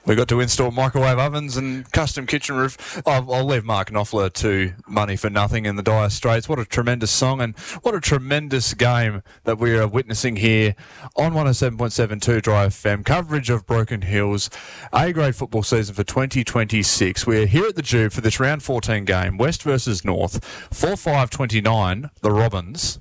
We got to install microwave ovens and custom kitchen roof. I'll leave Mark Knopfler to Money for Nothing in the Dire Straits. What a tremendous song and what a tremendous game that we are witnessing here on 107.72 Dry FM. Coverage of Broken Hills A-grade football season for 2026. We're here at the Jube for this round 14 game. West versus North. 4-5-29, the Robins.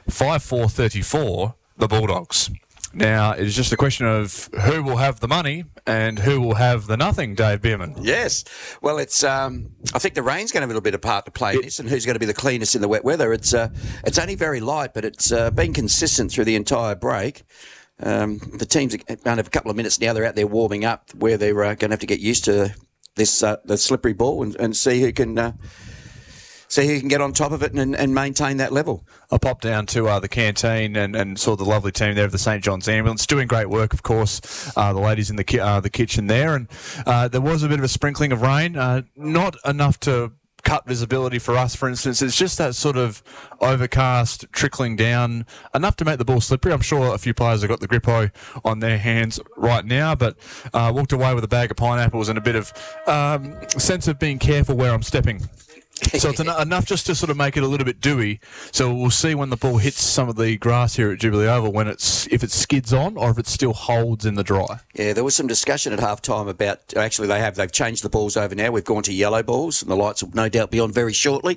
5-4-34, the Bulldogs. Now, it is just a question of who will have the money and who will have the nothing, Dave Bierman. Yes. Well, it's. I think the rain's going to have a little bit of part to play in this, and who's going to be the cleanest in the wet weather. It's only very light, but it's been consistent through the entire break. The teams have a couple of minutes now. They're out there warming up, where they're going to have to get used to this the slippery ball and see who can. So you can get on top of it and maintain that level. I popped down to the canteen and saw the lovely team there of the St John's Ambulance doing great work, of course. The ladies in the kitchen there, and there was a bit of a sprinkling of rain, not enough to cut visibility for us, for instance. It's just that sort of overcast trickling down, enough to make the ball slippery. I'm sure a few players have got the grippo on their hands right now, but walked away with a bag of pineapples and a bit of sense of being careful where I'm stepping. So it's enough just to sort of make it a little bit dewy. So we'll see when the ball hits some of the grass here at Jubilee Oval if it skids on or if it still holds in the dry. Yeah, there was some discussion at half-time about, actually they've changed the balls over now. We've gone to yellow balls and the lights will no doubt be on very shortly.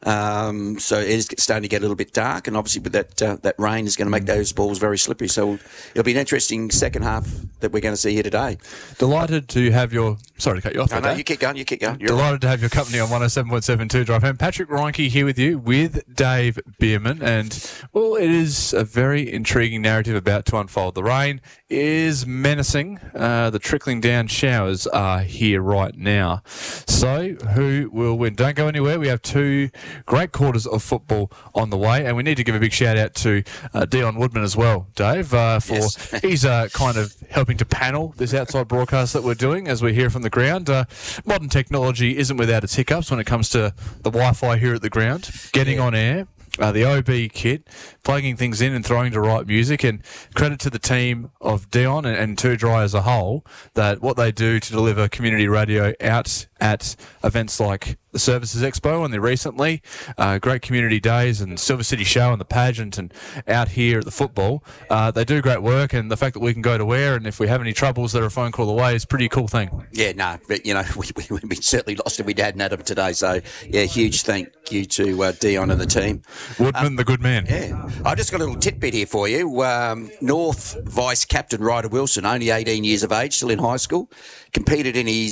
So it is starting to get a little bit dark, and obviously with that rain is going to make those balls very slippery. So it'll be an interesting second half that we're going to see here today. Delighted to have your... Sorry to cut you off. No, you keep going. Delighted right to have your company on 107.72 Drive Home. Patrick Reinke here with you, with Dave Bierman, and, well, it is a very intriguing narrative about to unfold. The rain is menacing. The trickling down showers are here right now. So, who will win? Don't go anywhere. We have two great quarters of football on the way, and we need to give a big shout-out to Dion Woodman as well, Dave, for he's kind of helping to panel this outside broadcast that we're doing as we hear from the ground. Modern technology isn't without its hiccups when it comes to the Wi-Fi here at the ground, getting on air, the OB kit, plugging things in and throwing to right music, and credit to the team of Dion and 2 Dry as a whole, that what they do to deliver community radio out at events like the Services Expo and the recently great community days and Silver City Show and the pageant and out here at the football. They do great work, and the fact that we can go to air and if we have any troubles they're a phone call away is a pretty cool thing. Yeah, no, but we'd be certainly lost if we hadn't had them today. So yeah, huge thank you to Dion and the team. Woodman, the good man. Yeah. I've just got a little tidbit here for you. North Vice Captain Ryder Wilson, only 18 years of age, still in high school, competed in his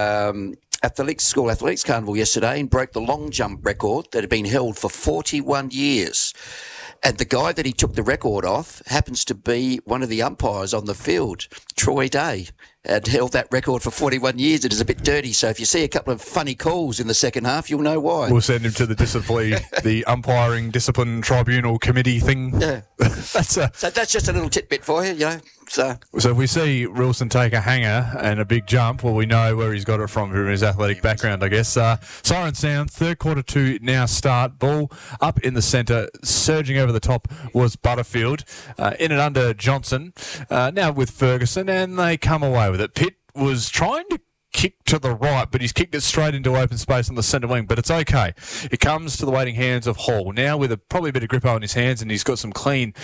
school athletics carnival yesterday and broke the long jump record that had been held for 41 years. And the guy that he took the record off happens to be one of the umpires on the field, Troy Day, had held that record for 41 years. It is a bit dirty, so if you see a couple of funny calls in the second half, you'll know why. We'll send him to the umpiring discipline tribunal committee thing. Yeah. So that's just a little tidbit for you, So if we see Wilson take a hanger and a big jump, well, we know where he's got it from his athletic background, I guess. Siren sound, third quarter to now start. Ball up in the centre, surging over the top was Butterfield. In and under Johnson, now with Ferguson, and they come away with it. Pitt was trying to kick to the right, but he's kicked it straight into open space on the centre wing, but it's okay. It comes to the waiting hands of Hall, now with probably a bit of grip on his hands, and he's got some clean,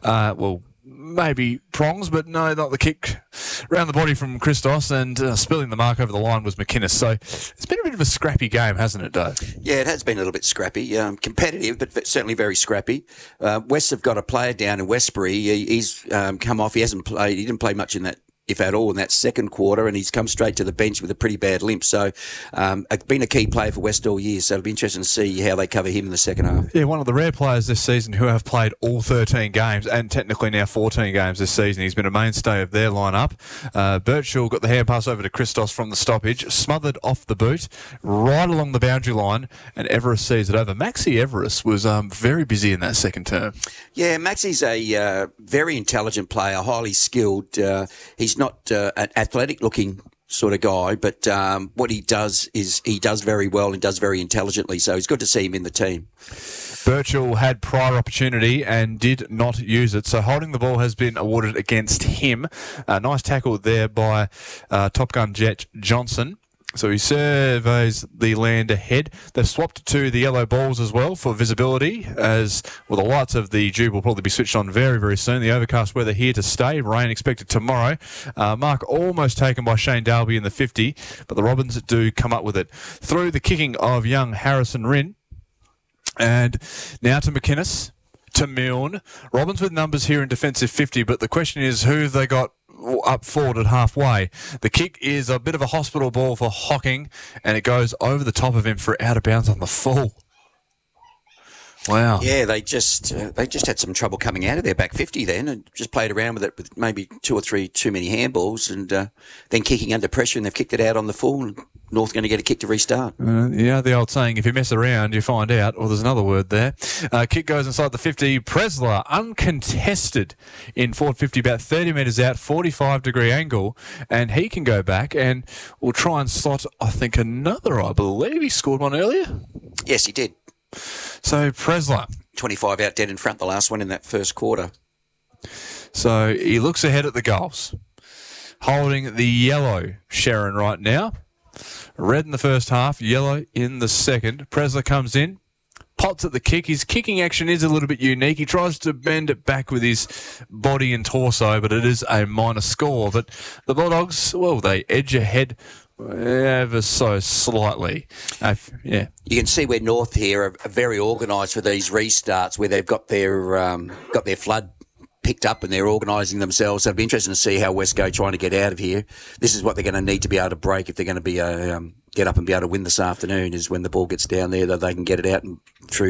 maybe prongs, but no, not the kick around the body from Christos, and spilling the mark over the line was McInnes. So it's been a bit of a scrappy game, hasn't it, Dave? Yeah, it has been a little bit scrappy. Competitive, but certainly very scrappy. West have got a player down in Westbury. He's come off. He hasn't played. He didn't play much in that, if at all, in that second quarter, and he's come straight to the bench with a pretty bad limp. So, been a key player for West all year, so it'll be interesting to see how they cover him in the second half. Yeah, one of the rare players this season who have played all 13 games, and technically now 14 games this season. He's been a mainstay of their lineup. Birchall got the hand pass over to Christos from the stoppage, smothered off the boot, right along the boundary line, and Everest sees it over. Maxi Everest was very busy in that second term. Yeah, Maxi's a very intelligent player, highly skilled. He's not an athletic-looking sort of guy, but what he does is he does very well and does very intelligently. So it's good to see him in the team. Birchall had prior opportunity and did not use it, so holding the ball has been awarded against him. Nice tackle there by Top Gun Jet Johnson. So he surveys the land ahead. They've swapped to the yellow balls as well for visibility, as well, the lights of the Jube will probably be switched on very, very soon. The overcast weather here to stay. Rain expected tomorrow. Mark almost taken by Shane Dalby in the 50, but the Robins do come up with it. Through the kicking of young Harrison Rinn. And now to McInnes, to Milne. Robins with numbers here in defensive 50, but the question is who have they got up forward at halfway. The kick is a bit of a hospital ball for Hocking, and it goes over the top of him for out of bounds on the full. Wow. Yeah, they just had some trouble coming out of their back 50 then, and just played around with it with maybe 2 or 3 too many handballs, and then kicking under pressure, and they've kicked it out on the full. And North going to get a kick to restart. Yeah, the old saying, if you mess around, you find out. Or there's another word there. Kick goes inside the 50. Presler, uncontested in forward 50, about 30 metres out, 45-degree angle. And he can go back and will try and slot, I think, another, I believe. He scored one earlier? Yes, he did. So Presler. 25 out dead in front, the last one in that first quarter. So he looks ahead at the goals. Holding the yellow Sharon right now. Red in the first half, yellow in the second. Presler comes in, pots at the kick. His kicking action is a little bit unique. He tries to bend it back with his body and torso, but it is a minor score. But the Bulldogs, well, they edge ahead ever so slightly. Yeah. You can see where North here are very organised for these restarts, where they've got their flood picked up and they're organising themselves. So it'll be interesting to see how Westco trying to get out of here. This is what they're going to need to be able to break if they're going to be get up and be able to win this afternoon, is when the ball gets down there that they can get it out and through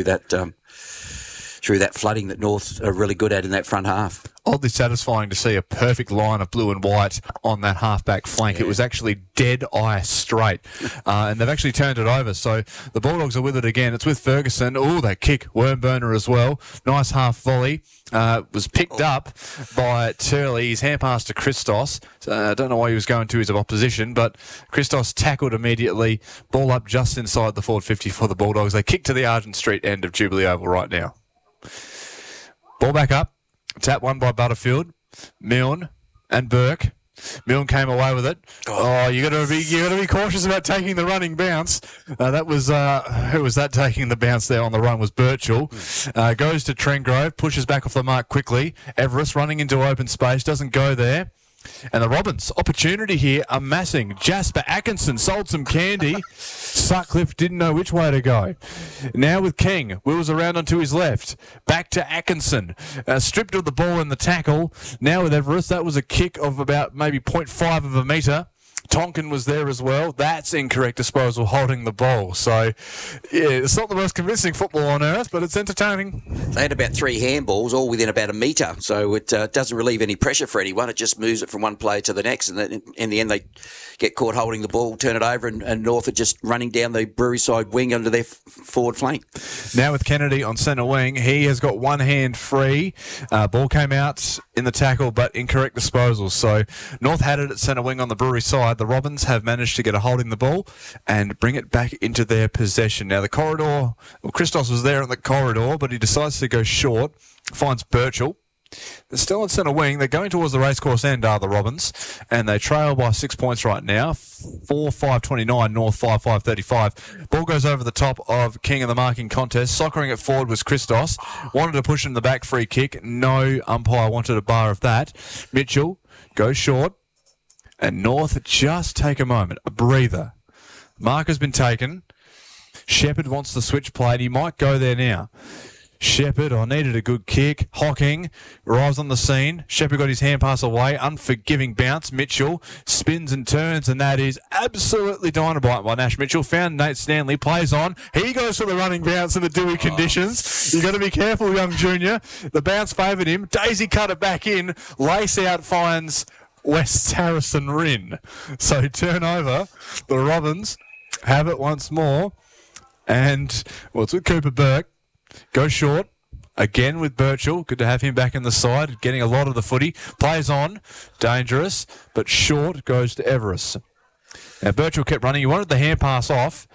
that flooding that North are really good at in that front half. Oddly satisfying to see a perfect line of blue and white on that halfback flank. Yeah. It was actually dead eye straight, and they've actually turned it over. So the Bulldogs are with it again. It's with Ferguson. Oh, that kick, worm burner as well. Nice half volley. Was picked up by Turley. His hand pass to Christos. I don't know why he was going to his opposition, but Christos tackled immediately. Ball up just inside the forward 50 for the Bulldogs. They kick to the Argent Street end of Jubilee Oval right now. Ball back up. Tap one by Butterfield, Milne and Burke. Milne came away with it. Oh, you got to be cautious about taking the running bounce. That was who was that taking the bounce there on the run was Birchall. Goes to Trengrove, pushes back off the mark quickly. Everest running into open space, doesn't go there. And the Robins, opportunity here, amassing. Jasper Atkinson sold some candy. Sutcliffe didn't know which way to go. Now with King, wheels around onto his left. Back to Atkinson. Stripped of the ball in the tackle. Now with Everest, that was a kick of about maybe 0.5 of a metre. Tonkin was there as well. That's incorrect disposal, holding the ball. So, yeah, it's not the most convincing football on earth, but it's entertaining. They had about 3 handballs, all within about a metre, so it doesn't relieve any pressure for anyone. It just moves it from one player to the next, and then in the end they get caught holding the ball, turn it over, and North are just running down the Brewery side wing under their forward flank. Now with Kennedy on centre wing, he has got one hand free. Ball came out in the tackle, but incorrect disposal. So North had it at centre wing on the Brewery side. The Robins have managed to get a holding the ball and bring it back into their possession. Now the corridor, well, Christos was there in the corridor, but he decides to go short, finds Birchall. They're still in centre wing. They're going towards the racecourse end, are the Robins, and they trail by 6 points right now. 4-5-29, North 5-5-35. Ball goes over the top of King in the marking contest. Soccering it forward was Christos. Wanted to push him the back, free kick. No umpire wanted a bar of that. Mitchell goes short, and North just take a moment, a breather. Mark has been taken. Shepherd wants the switch played. He might go there now. Shepherd, needed a good kick. Hocking arrives on the scene. Shepherd got his hand pass away. Unforgiving bounce. Mitchell spins and turns, and that is absolutely dynamite by Nash Mitchell. Found Nate Stanley, plays on. He goes for the running bounce in the dewy conditions. You've got to be careful, young junior. The bounce favoured him. Daisy cut it back in. Lace out finds West Harrison Rinn. So turnover. The Robins have it once more. And, well, it's with Cooper Burke. Go short, again with Birchall. Good to have him back in the side, getting a lot of the footy. Plays on, dangerous, but short goes to Everest. Now, Birchall kept running. He wanted the hand pass off.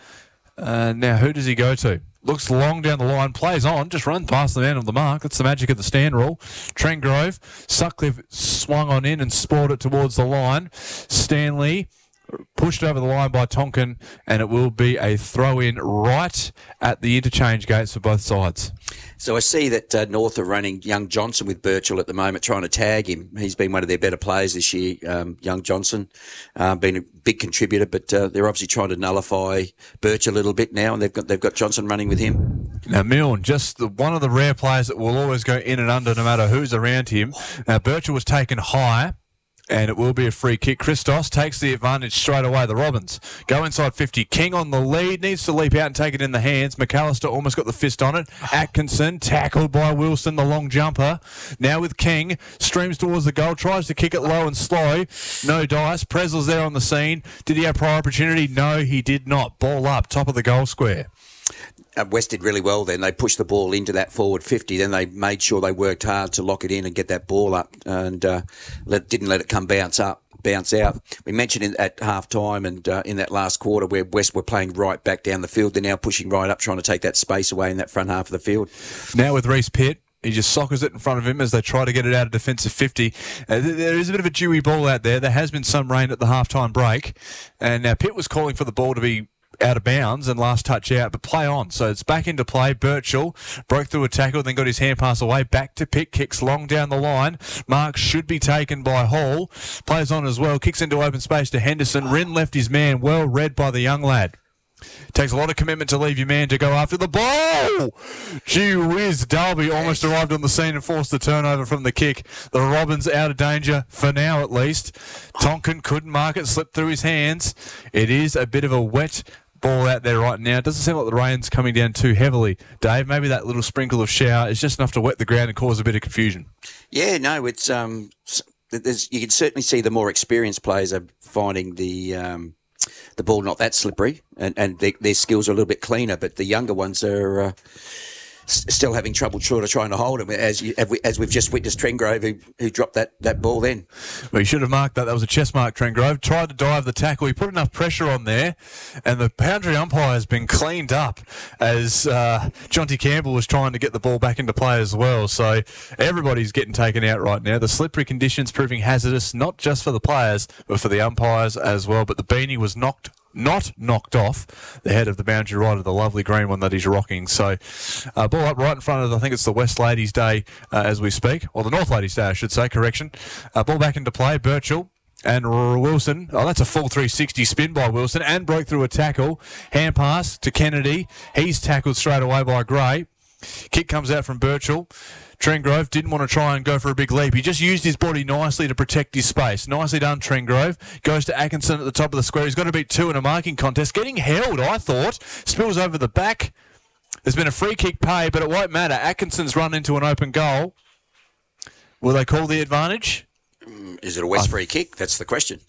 Now, who does he go to? Looks long down the line, plays on, just runs past the man of the mark. That's the magic of the stand rule. Trengrove, Sutcliffe swung on in and spoiled it towards the line. Stanley pushed over the line by Tonkin, and it will be a throw-in right at the interchange gates for both sides. So I see that North are running young Johnson with Birchall at the moment, trying to tag him. He's been one of their better players this year, young Johnson, been a big contributor, but they're obviously trying to nullify Birch a little bit now, and they've got Johnson running with him. Now, Milne, just one of the rare players that will always go in and under no matter who's around him. Now, Birchall was taken high, and it will be a free kick. Christos takes the advantage straight away. The Robins go inside 50. King on the lead, needs to leap out and take it in the hands. McAllister almost got the fist on it. Atkinson tackled by Wilson, the long jumper. Now with King, streams towards the goal, tries to kick it low and slow. No dice. Prezel's there on the scene. Did he have prior opportunity? No, he did not. Ball up, top of the goal square. West did really well then. They pushed the ball into that forward 50. Then they made sure they worked hard to lock it in and get that ball up, and didn't let it come bounce out. We mentioned at half-time and in that last quarter where West were playing right back down the field. They're now pushing right up, trying to take that space away in that front half of the field. Now with Reece Pitt, he just soccers it in front of him as they try to get it out of defensive 50. There is a bit of a dewy ball out there. There has been some rain at the half-time break, and now Pitt was calling for the ball to be out of bounds and last touch out, but play on. So it's back into play. Birchall broke through a tackle, then got his hand pass away. Back to Pitt, kicks long down the line. Mark should be taken by Hall. Plays on as well, kicks into open space to Henderson. Wren left his man, well read by the young lad. Takes a lot of commitment to leave your man to go after the ball. Gee whiz, Dalby almost arrived on the scene and forced the turnover from the kick. The Robins out of danger, for now at least. Tonkin couldn't mark it, slipped through his hands. It is a bit of a wet ball out there right now. It doesn't seem like the rain's coming down too heavily, Dave. Maybe that little sprinkle of shower is just enough to wet the ground and cause a bit of confusion. Yeah, no, it's you can certainly see the more experienced players are finding the ball not that slippery, and their skills are a little bit cleaner, but the younger ones are still having trouble trying to hold him, as we've just witnessed Trengrove who dropped that ball then. Well, he should have marked that. That was a chest mark, Trengrove. Tried to dive the tackle. He put enough pressure on there, and the boundary umpire has been cleaned up as Jonty Campbell was trying to get the ball back into play as well. So everybody's getting taken out right now. The slippery conditions proving hazardous, not just for the players, but for the umpires as well. But the beanie was not knocked off the head of the boundary rider, the lovely green one that he's rocking. So ball up right in front of, I think it's the West Ladies' Day as we speak, or the North Ladies' Day, I should say, correction. Ball back into play, Birchall and Wilson. Oh, that's a full 360 spin by Wilson and broke through a tackle. Hand pass to Kennedy. He's tackled straight away by Gray. Kick comes out from Birchall. Trengrove didn't want to try and go for a big leap. He just used his body nicely to protect his space. Nicely done, Trengrove. Goes to Atkinson at the top of the square. He's got to beat two in a marking contest. Getting held, I thought. Spills over the back. There's been a free kick paid, but it won't matter. Atkinson's run into an open goal. Will they call the advantage? Is it a West free kick? That's the question.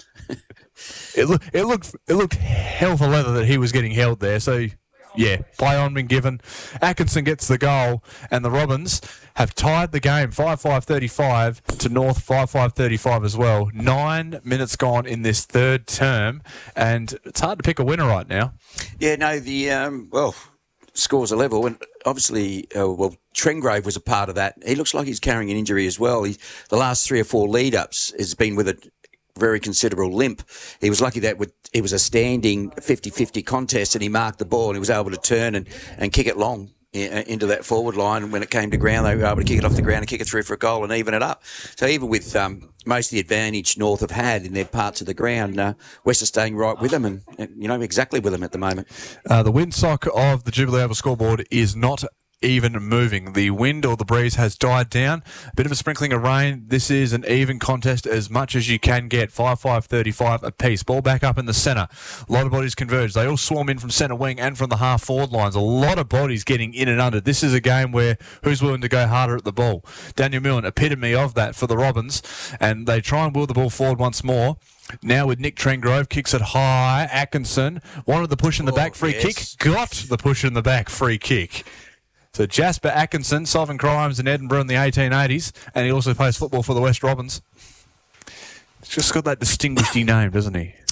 It looked hell for leather that he was getting held there, so... yeah, play on been given. Atkinson gets the goal, and the Robins have tied the game 5-5-35 to North 5-5-35 as well. 9 minutes gone in this third term, and it's hard to pick a winner right now. Yeah, no, the scores are level, and obviously, Trengrove was a part of that. He looks like he's carrying an injury as well. The last 3 or 4 lead-ups has been with a very considerable limp. He was lucky that it was a standing 50-50 contest, and he marked the ball and he was able to turn and kick it long into that forward line. And when it came to ground, they were able to kick it off the ground and kick it through for a goal and even it up. So even with most of the advantage North have had in their parts of the ground, West are staying right with them and exactly with them at the moment. The windsock of the Jubilee Oval scoreboard is not even moving. The wind or the breeze has died down. A bit of a sprinkling of rain. This is an even contest as much as you can get. 5-5-35 apiece. Ball back up in the centre. A lot of bodies converge. They all swarm in from centre wing and from the half forward lines. A lot of bodies getting in and under. This is a game where who's willing to go harder at the ball? Daniel Milne, epitome of that for the Robins, and they try and wheel the ball forward once more. Now with Nick Trengrove, kicks it high. Atkinson wanted the push in the back, free kick. Got the push in the back, free kick. So Jasper Atkinson, solving crimes in Edinburgh in the 1880s, and he also plays football for the West Robins. He's just got that distinguished name, doesn't he?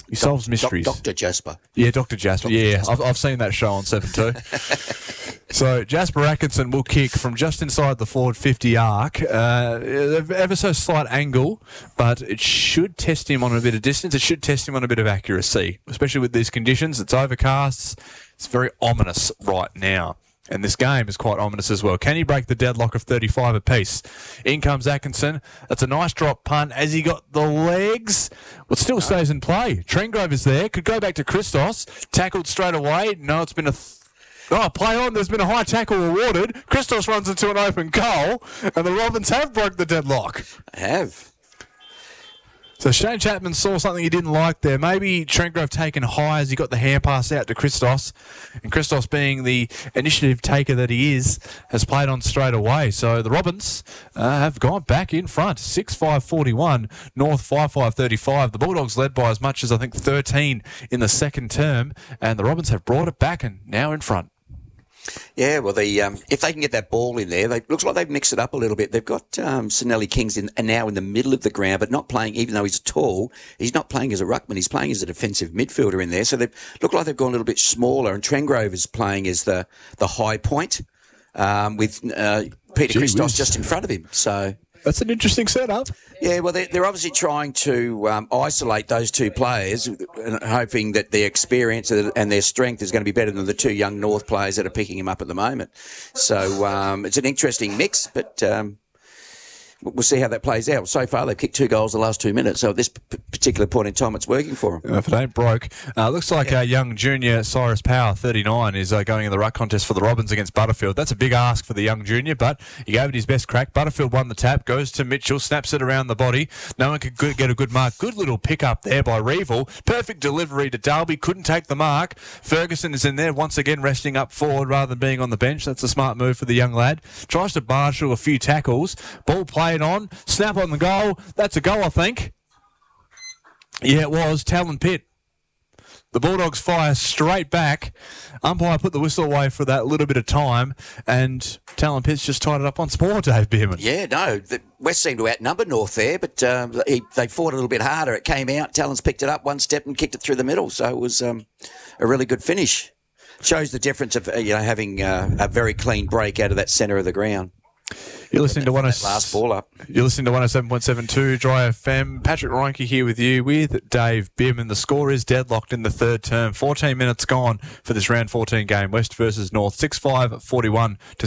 He solves mysteries. Dr. Jasper. Yeah, Dr. Jasper. I've seen that show on 7-2. So Jasper Atkinson will kick from just inside the forward 50 arc. Ever so slight angle, but it should test him on a bit of distance. It should test him on a bit of accuracy, especially with these conditions. It's overcast. It's very ominous right now. And this game is quite ominous as well. Can he break the deadlock of 35 apiece? In comes Atkinson. That's a nice drop punt. Has he got the legs? Well, it still stays in play. Trengrove is there. Could go back to Christos. Tackled straight away. No, it's been a... play on. There's been a high tackle awarded. Christos runs into an open goal. And the Robins have broke the deadlock. They have. So Shane Chapman saw something he didn't like there. Maybe Trengrove taken high as he got the hand pass out to Christos. And Christos, being the initiative taker that he is, has played on straight away. So the Robins have gone back in front. 6-5-41, North 5-5-35. The Bulldogs led by as much as, I think, 13 in the second term. And the Robins have brought it back and now in front. Yeah, well, if they can get that ball in there, looks like they've mixed it up a little bit. They've got Sinelli Kings now in the middle of the ground, but not playing, even though he's tall, he's not playing as a ruckman. He's playing as a defensive midfielder in there. So they look like they've gone a little bit smaller, and Trengrove is playing as the high point with Peter Christos just in front of him. So that's an interesting setup. Yeah, well, they're obviously trying to isolate those two players, and hoping that their experience and their strength is going to be better than the two young North players that are picking him up at the moment. So it's an interesting mix, but we'll see how that plays out. So far, they've kicked 2 goals the last 2 minutes. So at this particular point in time, it's working for them. If it ain't broke. Looks like our young junior Cyrus Power, 39, is going in the ruck contest for the Robins against Butterfield. That's a big ask for the young junior, but he gave it his best crack. Butterfield won the tap, goes to Mitchell, snaps it around the body. No one could get a good mark. Good little pick up there by Reevil. Perfect delivery to Dalby. Couldn't take the mark. Ferguson is in there once again, resting up forward rather than being on the bench. That's a smart move for the young lad. Tries to marshal a few tackles. Ball played on. Snap on the goal. That's a goal, I think. Yeah, it was. Talon Pitt. The Bulldogs fire straight back. Umpire put the whistle away for that little bit of time, and Talon Pitt's just tied it up once more, Dave Bierman. Yeah, no, the West seemed to outnumber North there, but they fought a little bit harder. It came out. Talon's picked it up one step and kicked it through the middle, so it was a really good finish. Shows the difference of having a very clean break out of that centre of the ground. You're listening to last ball up. You're listening to 107.72 Dry FM. Patrick Reinke here with you with Dave Bierman. The score is deadlocked in the third term. 14 minutes gone for this round 14 game. West versus North. 6-5-41 to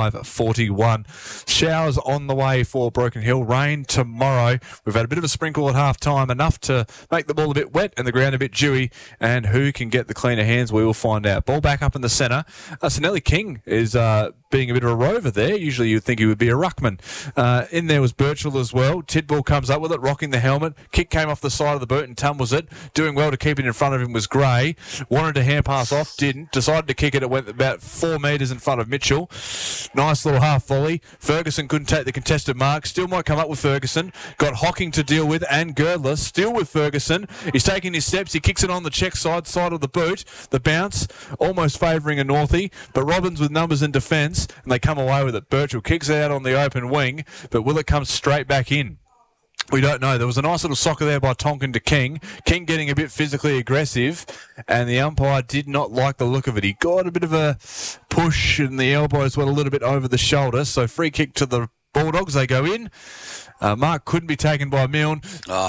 6-5-41. Showers on the way for Broken Hill. Rain tomorrow. We've had a bit of a sprinkle at half time, enough to make the ball a bit wet and the ground a bit dewy. And who can get the cleaner hands, we will find out. Ball back up in the centre. Sinelli King is being a bit of a rover there. Usually you'd think he would be a ruckman. In there was Birchall as well. Tidball comes up with it, rocking the helmet. Kick came off the side of the boot and tumbles it. Doing well to keep it in front of him was Gray. Wanted to hand pass off, didn't. Decided to kick it. It went about 4 metres in front of Mitchell. Nice little half volley. Ferguson couldn't take the contested mark. Still might come up with Ferguson. Got Hocking to deal with and Girdler. Still with Ferguson. He's taking his steps. He kicks it on the check side of the boot. The bounce almost favouring a Northie, but Robins with numbers in defence, and they come away with it. Birchall kicks it out on the open wing, but will it come straight back in? We don't know. There was a nice little soccer there by Tonkin to King. King getting a bit physically aggressive, and the umpire did not like the look of it. He got a bit of a push, and the elbows went a little bit over the shoulder, so free kick to the Bulldogs. They go in. Mark couldn't be taken by Milne.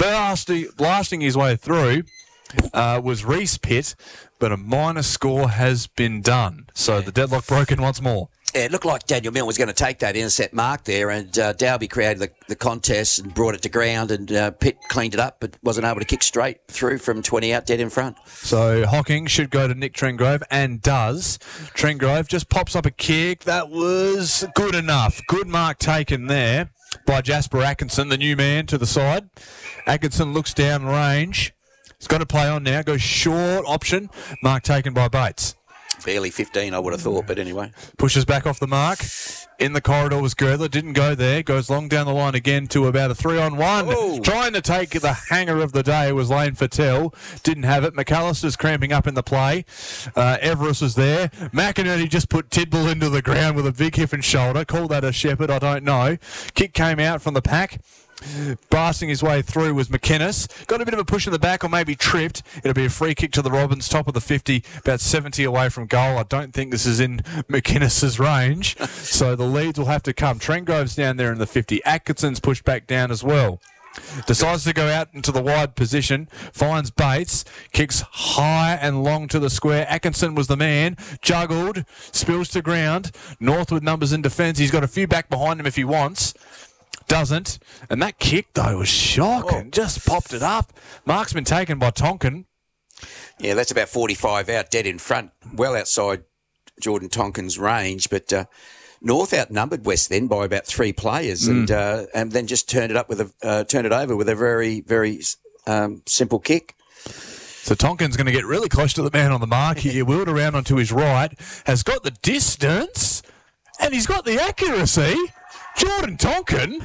Blasting his way through was Reese Pitt, but a minor score has been done. So the deadlock broken once more. Yeah, it looked like Daniel Milne was going to take that intercept mark there, and Dalby created the contest and brought it to ground, and Pitt cleaned it up but wasn't able to kick straight through from 20 out dead in front. So Hocking should go to Nick Trengrove, and does. Trengrove just pops up a kick. That was good enough. Good mark taken there by Jasper Atkinson, the new man to the side. Atkinson looks down range. He's got to play on now. Goes short option. Mark taken by Bates. Barely 15, I would have thought, but anyway. Pushes back off the mark. In the corridor was Girdler. Didn't go there. Goes long down the line again to about a 3-on-1. Ooh. Trying to take the hanger of the day was Lane Fattel. Didn't have it. McAllister's cramping up in the play. Everest was there. McInerney just put Tidball into the ground with a big hip and shoulder. Call that a shepherd, I don't know. Kick came out from the pack. Blasting his way through was McInnes. Got a bit of a push in the back or maybe tripped. It'll be a free kick to the Robins, top of the 50, about 70 away from goal. I don't think this is in McInnes's range. So the leads will have to come. Trent Grove's down there in the 50. Atkinson's pushed back down as well. Decides to go out into the wide position, finds Bates, kicks high and long to the square. Atkinson was the man, juggled, spills to ground. North with numbers in defence. He's got a few back behind him if he wants. Doesn't. And that kick, though, was shocking. Just popped it up. Mark's been taken by Tonkin. Yeah, that's about 45 out, dead in front, well outside Jordan Tonkin's range, but North outnumbered West then by about 3 players, and then just turned it over with a very, very simple kick. So Tonkin's going to get really close to the man on the mark. He wheeled around onto his right, has got the distance, and he's got the accuracy. Jordan Tonkin.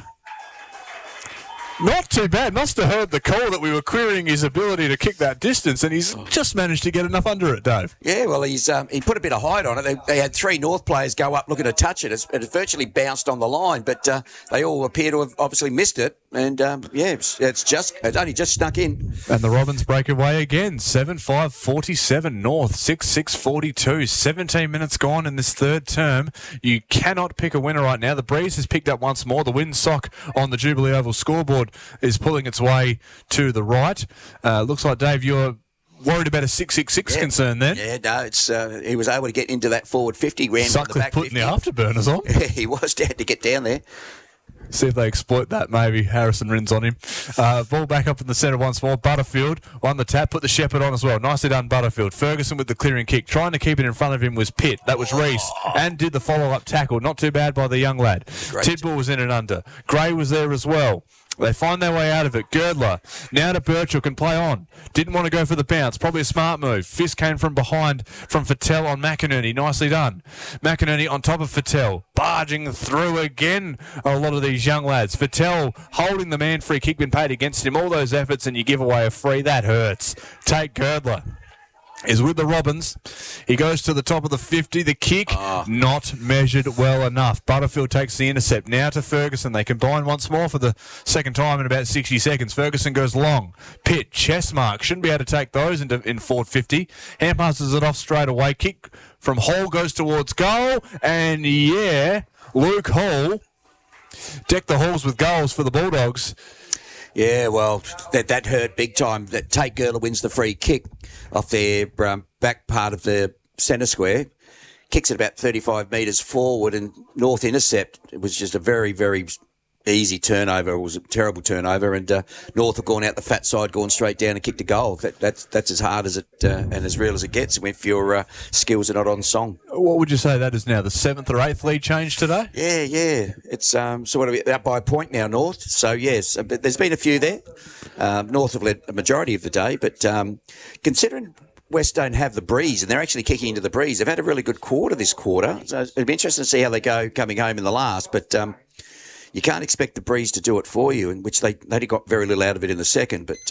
Not too bad. Must have heard the call that we were querying his ability to kick that distance, and he's just managed to get enough under it, Dave. Yeah, well, he put a bit of height on it. They had 3 North players go up looking to touch it. It virtually bounced on the line, but they all appear to have obviously missed it. And, it's only just snuck in. And the Robins break away again. 7-5-47 North, 6-6-42. 17 minutes gone in this third term. You cannot pick a winner right now. The breeze has picked up once more. The wind sock on the Jubilee Oval scoreboard is pulling its way to the right. Looks like, Dave, you're worried about a 6-6-6 concern then. Yeah, no, he was able to get into that forward 50. Ran Sutcliffe the back putting 50. the afterburners on. Yeah, he was. Had to get down there. See if they exploit that, maybe. Harrison Rins on him. Ball back up in the centre once more. Butterfield won the tap, put the shepherd on as well. Nicely done, Butterfield. Ferguson with the clearing kick. Trying to keep it in front of him was Pitt. That was Reese. And did the follow-up tackle. Not too bad by the young lad. Great. Tidball was in and under. Gray was there as well. They find their way out of it. Girdler now to Birchall, can play on. Didn't want to go for the bounce. Probably a smart move. Fist came from behind from Fattel on McInerney. Nicely done. McInerney on top of Fattel. Barging through again a lot of these young lads. Fattel holding the man. Free kick been paid against him. All those efforts and you give away a free. That hurts. Take Girdler. Is with the Robins. He goes to the top of the 50. The kick, not measured well enough. Butterfield takes the intercept. Now to Ferguson. They combine once more for the second time in about 60 seconds. Ferguson goes long. Pitt, chest mark. Shouldn't be able to take those in forward 50. Hand passes it off straight away. Kick from Hall goes towards goal. And Luke Hall decked the halls with goals for the Bulldogs. Yeah, well, that hurt big time. That Tate Girdler wins the free kick off their back part of the centre square. Kicks it about 35 metres forward and North intercept. It was just a very, very easy turnover. It was a terrible turnover and North have gone out the fat side, gone straight down and kicked a goal. That's as hard as it and as real as it gets if your skills are not on song. What would you say that is now, the 7th or 8th lead change today? Yeah. It's so what are we up by a point now, North? So yes, but there's been a few there. North have led a majority of the day, but considering West don't have the breeze, and they're actually kicking into the breeze. They've had a really good quarter this quarter, so it'd be interesting to see how they go coming home in the last. But you can't expect the breeze to do it for you, in which they got very little out of it in the second. But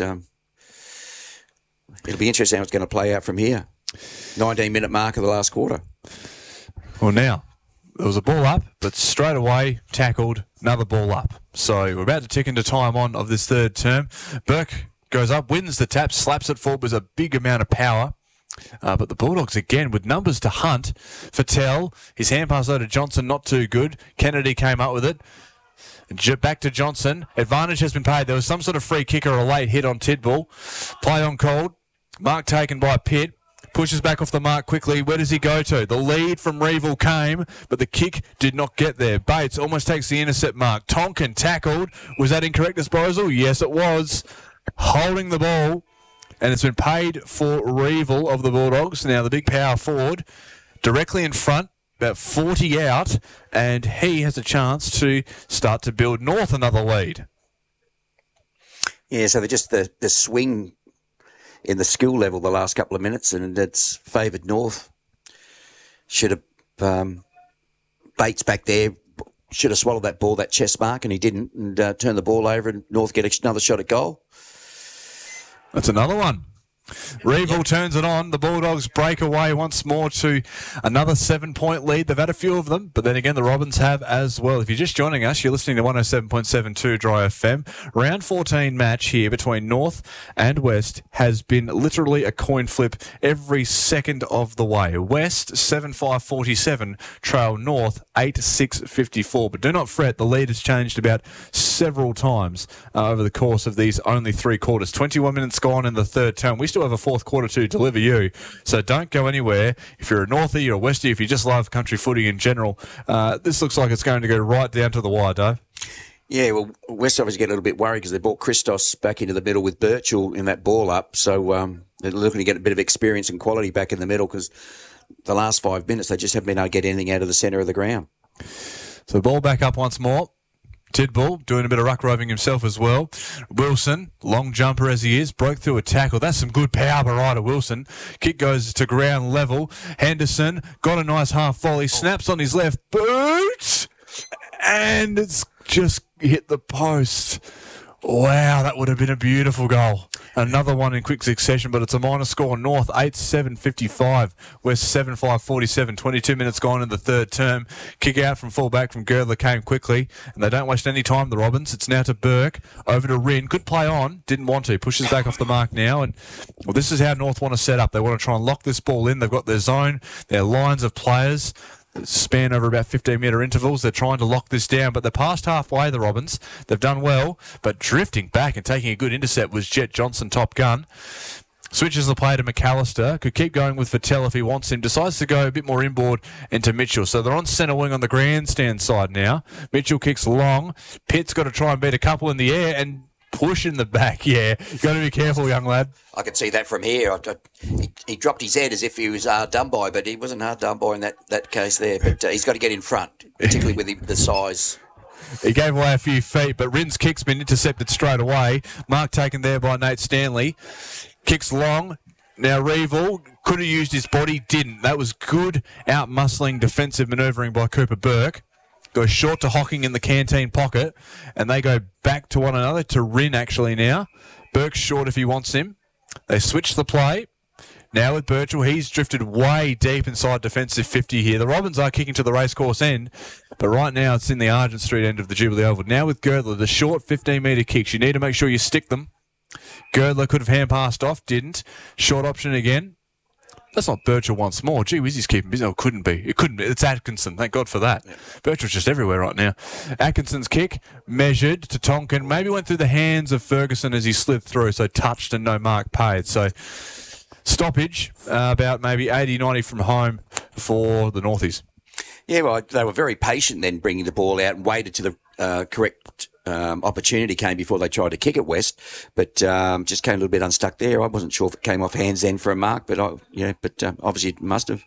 it'll be interesting how it's going to play out from here. 19-minute mark of the last quarter. Well, now, there was a ball up, but straight away tackled, another ball up. So we're about to tick into time on of this third term. Burke goes up, wins the tap, slaps it forward with a big amount of power. But the Bulldogs, again, with numbers to hunt. Fattel, his hand pass over to Johnson, not too good. Kennedy came up with it. Back to Johnson. Advantage has been paid. There was some sort of free kick or a late hit on Tidball. Play on called. Mark taken by Pitt. Pushes back off the mark quickly. Where does he go to? The lead from Reeville came, but the kick did not get there. Bates almost takes the intercept mark. Tonkin tackled. Was that incorrect disposal? Yes, it was. Holding the ball. And it's been paid for Reeville of the Bulldogs. Now the big power forward directly in front. About 40 out, and he has a chance to start to build North another lead. Yeah, so they're just the swing in the skill level the last couple of minutes, and it's favoured North. Should have Bates back there, should have swallowed that ball, that chest mark, and he didn't, and turned the ball over, and North get another shot at goal. That's another one. Reeville turns it on. The Bulldogs break away once more to another 7-point lead. They've had a few of them, but then again, the Robins have as well. If you're just joining us, you're listening to 107.72 Dry FM. Round 14 match here between North and West has been literally a coin flip every second of the way. West 7-5-47 trail North 8-6-54. But do not fret, the lead has changed about several times over the course of these only 3 quarters. 21 minutes gone in the third term. We still have a fourth quarter to deliver you, so don't go anywhere. If you're a Northie, you're a Westie, if you just love country footy in general, this looks like it's going to go right down to the wire, Dave. Yeah, well, West obviously get a little bit worried because they brought Christos back into the middle with Birchall in that ball up, so they're looking to get a bit of experience and quality back in the middle because the last 5 minutes they just haven't been able to get anything out of the centre of the ground. So ball back up once more. Tidball doing a bit of ruck roving himself as well. Wilson, long jumper as he is, broke through a tackle. That's some good power by Ryder Wilson. Kick goes to ground level. Henderson got a nice half volley, snaps on his left boot, and it's just hit the post. Wow, that would have been a beautiful goal. Another one in quick succession, but it's a minor score. North 8-7-55. West 7-5-47. 22 minutes gone in the third term. Kick out from full-back from Girdler came quickly, and they don't waste any time, the Robins. It's now to Burke. Over to Rin. Could play on. Didn't want to. Pushes back off the mark now, and well, this is how North want to set up. They want to try and lock this ball in. They've got their zone, their lines of players. Span over about 15-metre intervals. They're trying to lock this down, but they're past halfway, the Robins. They've done well, but drifting back and taking a good intercept was Jet Johnson, top gun. Switches the play to McAllister. Could keep going with Fattel if he wants him. Decides to go a bit more inboard into Mitchell. So they're on centre wing on the grandstand side now. Mitchell kicks long. Pitt's got to try and beat a couple in the air and push in the back. Yeah, you've got to be careful, young lad. I could see that from here. He dropped his head as if he was hard done by, but he wasn't hard done by in that case there. But he's got to get in front, particularly with the size. He gave away a few feet, but Rin's kick's been intercepted straight away. Mark taken there by Nate Stanley. Kicks long. Now Reeville could have used his body, didn't. That was good out-muscling defensive manoeuvring by Cooper Burke. Goes short to Hocking in the canteen pocket, and they go back to one another, to Rin actually now. Burke's short if he wants him. They switch the play. Now with Birchall, he's drifted way deep inside defensive 50 here. The Robins are kicking to the racecourse end, but right now it's in the Argent Street end of the Jubilee Oval. Now with Girdler, the short 15-metre kicks. You need to make sure you stick them. Girdler could have hand-passed off, didn't. Short option again. That's not Birchall once more. Gee whiz, he's keeping busy. Oh, it couldn't be. It couldn't be. It's Atkinson. Thank God for that. Yeah. Birchall's just everywhere right now. Atkinson's kick, measured to Tonkin. Maybe went through the hands of Ferguson as he slid through, so touched and no mark paid. So stoppage, about maybe 80, 90 from home for the Northies. Yeah, well, they were very patient then bringing the ball out and waited till the correct opportunity came before they tried to kick it West, but just came a little bit unstuck there. I wasn't sure if it came off hands then for a mark, but obviously it must have.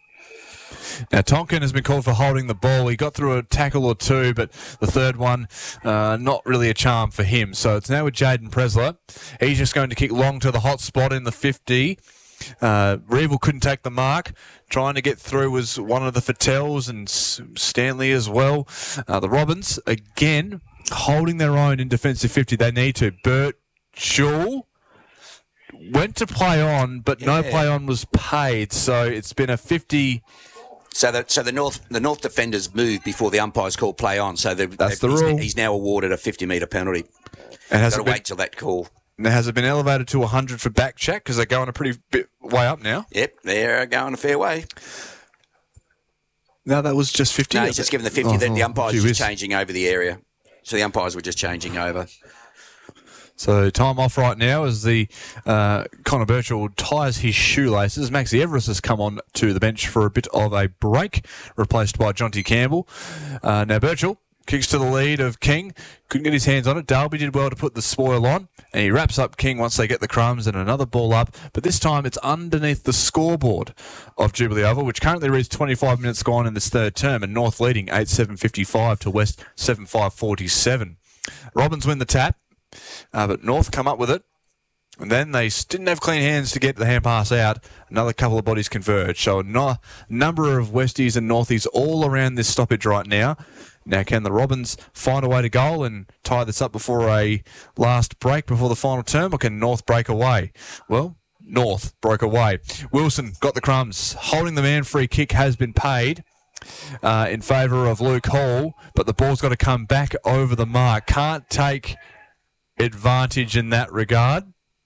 Now Tonkin has been called for holding the ball. He got through a tackle or two, but the third one, not really a charm for him. So it's now with Jaden Presler. He's just going to kick long to the hot spot in the 50. Reeville couldn't take the mark. Trying to get through was one of the Fattels and Stanley as well. The Robins, again, holding their own in defensive 50. They need to. Birchall went to play on, but no play on was paid. So it's been a 50. So the North defenders moved before the umpires called play on. So that's the rule. He's now awarded a 50-metre penalty. And has got to wait till that call. Now, has it been elevated to 100 for back check? Because they're going a pretty bit way up now. Yep, they're going a fair way. No, that was just 50. No, he's just given the 50. Then the umpires were just changing over the area. So the umpires were just changing over. So time off right now as the Connor Birchall ties his shoelaces. Maxie Everest has come on to the bench for a bit of a break, replaced by Jonty Campbell. Now Birchall kicks to the lead of King. Couldn't get his hands on it. Dalby did well to put the spoil on. And he wraps up King once they get the crumbs and another ball up. But this time it's underneath the scoreboard of Jubilee Oval, which currently reads 25 minutes gone in this third term. And North leading 8-7-55 to West 7-5-47. Robins win the tap. But North come up with it. And then they didn't have clean hands to get the hand pass out. Another couple of bodies converge. So a number of Westies and Northies all around this stoppage right now. Now, can the Robins find a way to goal and tie this up before a last break before the final term, or can North break away? Well, North broke away. Wilson got the crumbs. Holding the man free kick has been paid in favour of Luke Hall, but the ball's got to come back over the mark. Can't take advantage in that regard.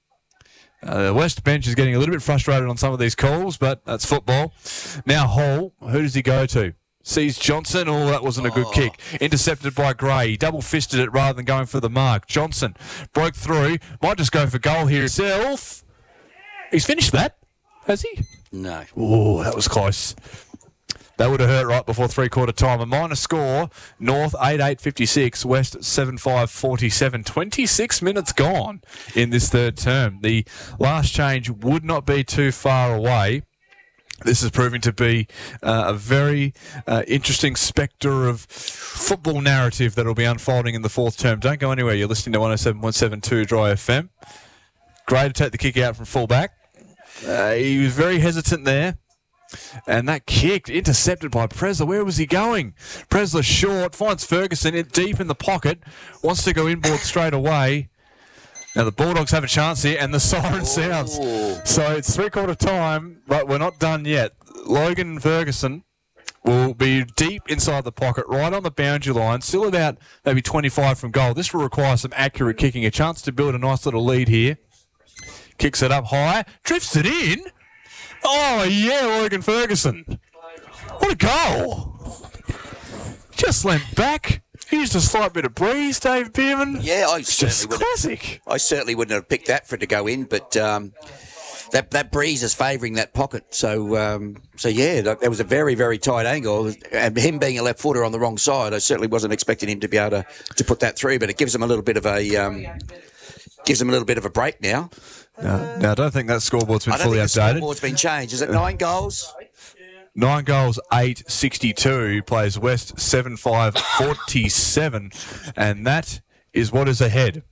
The West bench is getting a little bit frustrated on some of these calls, but that's football. Now Hall, who does he go to? Sees Johnson. Oh, that wasn't a good kick. Intercepted by Gray. He double-fisted it rather than going for the mark. Johnson broke through. Might just go for goal here himself. He's finished that, has he? No. Oh, that was close. That would have hurt right before three-quarter time. A minor score, North 8-8-56, West 7-5-47. 26 minutes gone in this third term. The last change would not be too far away. This is proving to be a very interesting spectre of football narrative that will be unfolding in the fourth term. Don't go anywhere. You're listening to 107.72 Dry FM. Gray to take the kick out from fullback. He was very hesitant there. And that kick intercepted by Presler. Where was he going? Presler short, finds Ferguson deep in the pocket, wants to go inboard straight away. Now the Bulldogs have a chance here, and the siren sounds. So it's three-quarter time, but we're not done yet. Logan Ferguson will be deep inside the pocket, right on the boundary line, still about maybe 25 from goal. This will require some accurate kicking, a chance to build a nice little lead here. Kicks it up high, drifts it in. Oh, yeah, Logan Ferguson. What a goal. Just leant back. Used a slight bit of breeze, Dave Bierman. Yeah, classic. I certainly wouldn't have picked that for it to go in, but that breeze is favouring that pocket. So yeah, that was a very, very tight angle. And him being a left footer on the wrong side, I certainly wasn't expecting him to be able to put that through. But it gives him a little bit of a break now. Now, I don't think that scoreboard's been fully updated. The scoreboard's been changed. Is it 9 goals? 9 goals, 8-62. Plays West 7-5-47. And that is what is ahead.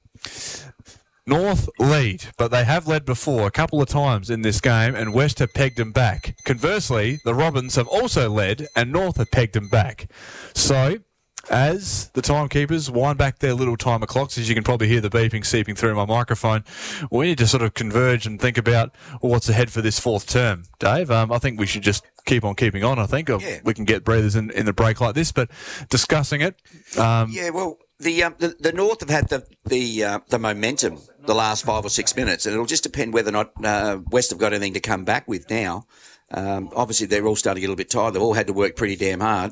North lead, but they have led before a couple of times in this game, and West have pegged them back. Conversely, the Robins have also led, and North have pegged them back. So, as the timekeepers wind back their little timer clocks, as you can probably hear the beeping seeping through my microphone, we need to sort of converge and think about what's ahead for this fourth term. Dave, I think we should just keep on keeping on, I think. Yeah. We can get breathers in the break like this, but discussing it. Yeah, well, the North have had the momentum the last 5 or 6 minutes, and it'll just depend whether or not West have got anything to come back with now. Obviously, they're all starting to get a little bit tired. They've all had to work pretty damn hard.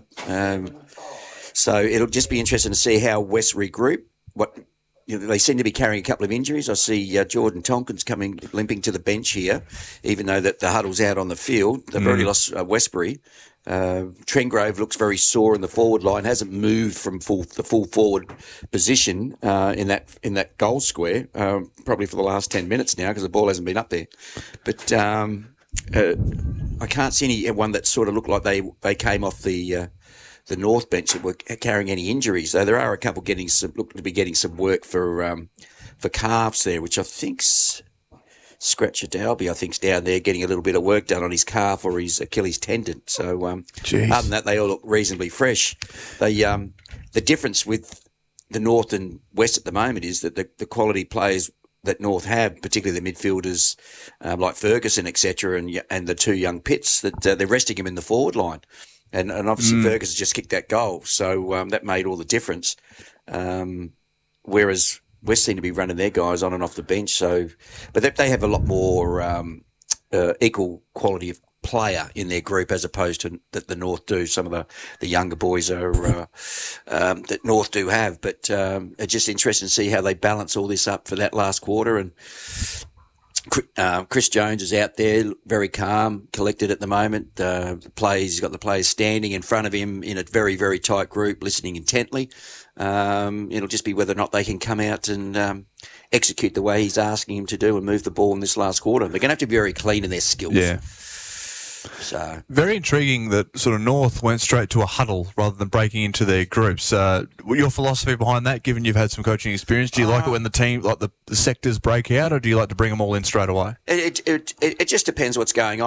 So it'll just be interesting to see how West regroup. They seem to be carrying a couple of injuries. I see Jordan Tompkins limping to the bench here, even though that the huddle's out on the field. They've already lost Westbury. Trengrove looks very sore in the forward line. Hasn't moved from the full forward position in that goal square probably for the last 10 minutes now because the ball hasn't been up there. But I can't see anyone that sort of looked like they came off the North bench that were carrying any injuries. Though there are a couple look to be getting some work for calves there, which I think's Scratcher Dalby, I think's down there getting a little bit of work done on his calf or his Achilles tendon. So other than that, they all look reasonably fresh. The difference with the North and West at the moment is that the quality players that North have, particularly the midfielders like Ferguson, etc., and the two young Pitts, that they're resting him in the forward line. And obviously Ferguson just kicked that goal, so that made all the difference. Whereas West seem to be running their guys on and off the bench, but they have a lot more equal quality of player in their group as opposed to that the North do. Some of the younger boys are that North do have, but it's just interesting to see how they balance all this up for that last quarter. And Chris Jones is out there, very calm, collected at the moment. He's got the players standing in front of him in a very, very tight group, listening intently. It'll just be whether or not they can come out and execute the way he's asking him to do and move the ball in this last quarter. They're going to have to be very clean in their skills. Yeah. So very intriguing that sort of North went straight to a huddle rather than breaking into their groups. Your philosophy behind that, given you've had some coaching experience, do you like it when the team, like the sectors break out, or do you like to bring them all in straight away? It just depends what's going on.